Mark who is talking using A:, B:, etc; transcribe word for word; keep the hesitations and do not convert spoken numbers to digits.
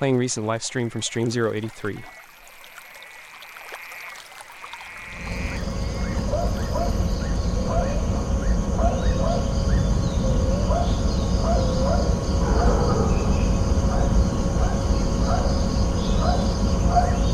A: Playing recent live stream from Stream zero eighty-three.